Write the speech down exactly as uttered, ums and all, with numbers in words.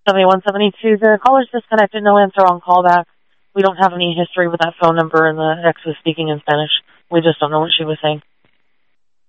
seventy-one seventy-two, the caller's disconnected, no answer on callback. We don't have any history with that phone number, and the ex was speaking in Spanish. We just don't know what she was saying.